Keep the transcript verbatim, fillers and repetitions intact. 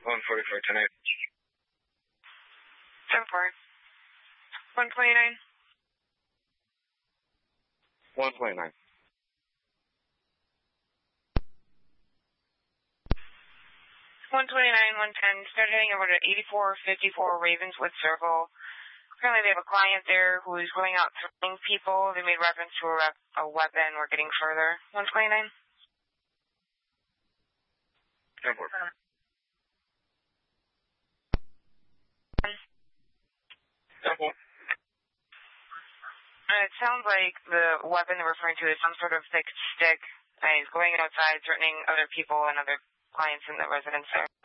one forty-four tonight. ten four. one twenty-nine. one twenty-nine. one twenty-nine, one ten. Start heading over to eighty-four fifty-four Ravenswood Circle. Apparently they have a client there who is going out threatening people. They made reference to a, rep, a weapon. We're getting further. one twenty-nine. ten four. ten four. Uh, it sounds like the weapon they're referring to is some sort of thick stick. Uh, he's going outside threatening other people and other clients in the residence there.